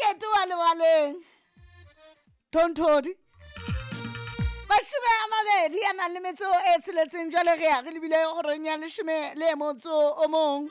Ke toa lebaleng. Tonthodi. Mashome a mabedi a nang le metso e tsheletseng jwale re ya re lebile goreng ya leshome le motso o mong.